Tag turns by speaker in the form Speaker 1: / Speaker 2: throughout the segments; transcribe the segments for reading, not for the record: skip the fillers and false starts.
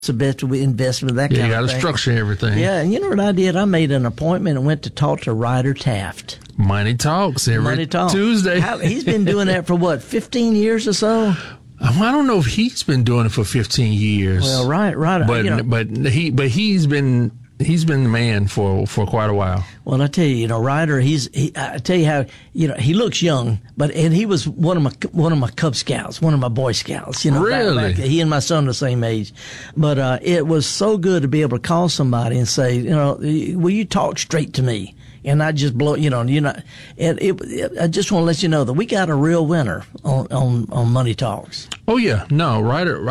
Speaker 1: the best investment, that kind of thing.
Speaker 2: You got to structure everything.
Speaker 1: Yeah, and you know what I did? I made an appointment and went to talk to Ryder Taft.
Speaker 2: Money Talks every Tuesday.
Speaker 1: He's been doing that for what, 15 years or so?
Speaker 2: I don't know if he's been doing it for 15 years.
Speaker 1: Well, right.
Speaker 2: But he's been the man for quite a while.
Speaker 1: Well, I tell you, Ryder, I tell you how, he looks young, and he was one of my Cub Scouts, one of my Boy Scouts.
Speaker 2: Really?
Speaker 1: Back, he and my son are the same age. But it was so good to be able to call somebody and say, will you talk straight to me? And not just blow, I just want to let you know that we got a real winner on Money Talks.
Speaker 2: Oh yeah, no, Ryder.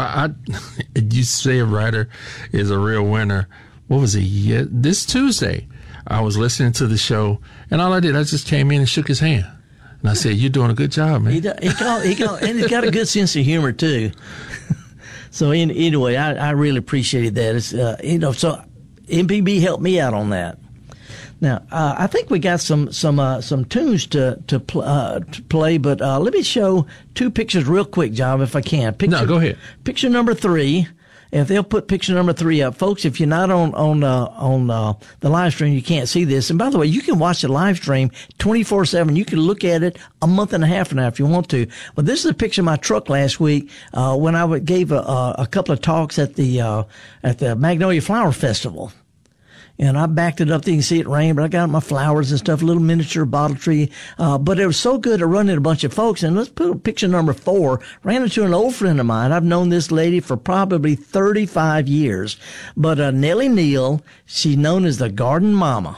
Speaker 2: You say Ryder is a real winner. What was he? Yeah, this Tuesday, I was listening to the show, and all I did, I just came in and shook his hand, and I said, "You're doing a good job, man."
Speaker 1: And he's got a good sense of humor too. So anyway, I really appreciated that. It's so MPB helped me out on that. Now, I think we got some tunes to play, but let me show two pictures real quick, John, if I can.
Speaker 2: Go ahead.
Speaker 1: Picture number 3. If they'll put picture number 3 up, folks, if you're not on the live stream, you can't see this. And by the way, you can watch the live stream 24/7. You can look at it a month and a half from now if you want to. But this is a picture of my truck last week when I gave a couple of talks at the Magnolia Flower Festival. And I backed it up. You can see it rain, but I got my flowers and stuff, a little miniature bottle tree. But it was so good to run into a bunch of folks. And let's put picture number 4. Ran into an old friend of mine. I've known this lady for probably 35 years. But Nellie Neal, she's known as the Garden Mama.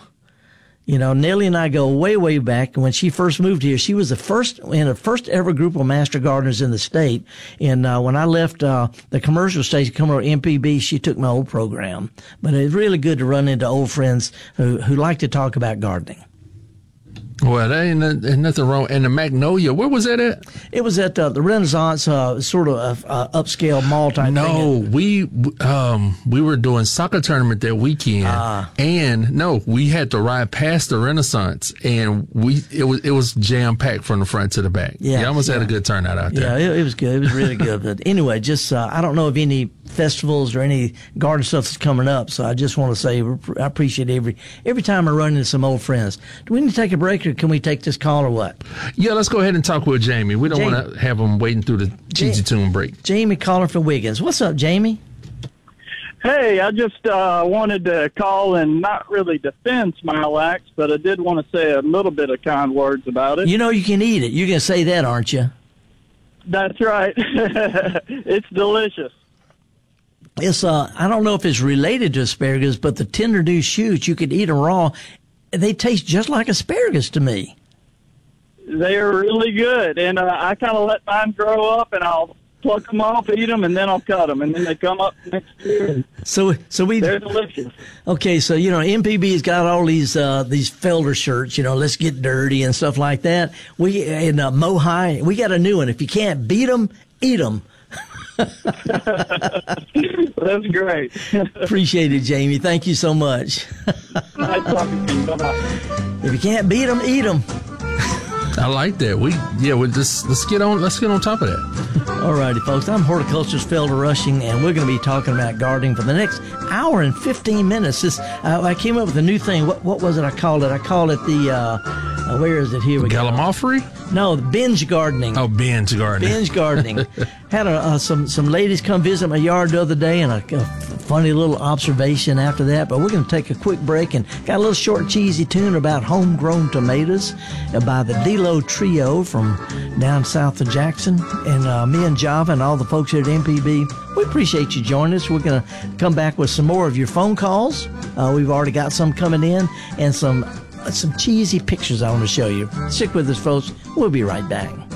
Speaker 1: Nellie and I go way, way back. When she first moved here, she was the first ever group of master gardeners in the state. And when I left the commercial station, coming over MPB, she took my old program. But it's really good to run into old friends who like to talk about gardening.
Speaker 2: Well, there ain't nothing wrong. And the Magnolia, where was that at?
Speaker 1: It was at the Renaissance, sort of upscale mall type thing.
Speaker 2: No, we were doing soccer tournament that weekend, and we had to ride past the Renaissance, and it was jam packed from the front to the back. Yeah, almost had a good turnout out there.
Speaker 1: Yeah, it was good. It was really good. But anyway, just I don't know of any festivals or any garden stuff that's coming up, so I just want to say I appreciate every time I run into some old friends. Do we need to take a break, or can we take this call, or what?
Speaker 2: Yeah, let's go ahead and talk with Jamie. We don't want to have him waiting through the cheesy tune break.
Speaker 1: Jamie calling from Wiggins. What's up, Jamie?
Speaker 3: Hey, I just wanted to call and not really defend Smilax, but I did want to say a little bit of kind words about it.
Speaker 1: You can eat it. You can say that, aren't you?
Speaker 3: That's right. It's delicious.
Speaker 1: It's I don't know if it's related to asparagus, but the tender new shoots, you could eat them raw. They taste just like asparagus to me.
Speaker 3: They are really good, and I kind of let mine grow up, and I'll pluck them off, eat them, and then I'll cut them, and then they come up next year. They're delicious.
Speaker 1: Okay, so MPB's got all these Felder shirts. Let's get dirty and stuff like that. We in Mohai, we got a new one. If you can't beat them, eat them.
Speaker 3: That's great.
Speaker 1: Appreciate it, Jamie. Thank you so much.
Speaker 3: Nice talking to you. Bye-bye.
Speaker 1: If you can't beat them, eat them.
Speaker 2: I like that. Let's get on top of that.
Speaker 1: All righty, folks. I'm horticulturist Felder Rushing, and we're going to be talking about gardening for the next hour and 15 minutes. I came up with a new thing. What was it I called it? I called it the, where is it? Here we go.
Speaker 2: Gallimaufry?
Speaker 1: No, the binge gardening.
Speaker 2: Oh, binge gardening.
Speaker 1: Binge gardening. Had some ladies come visit my yard the other day, and a funny little observation after that. But we're going to take a quick break, and got a little short, cheesy tune about homegrown tomatoes by the D-Lo Trio from down south of Jackson. And me and Java and all the folks here at MPB, we appreciate you joining us. We're going to come back with some more of your phone calls. We've already got some coming in, and some cheesy pictures I want to show you. Stick with us, folks. We'll be right back.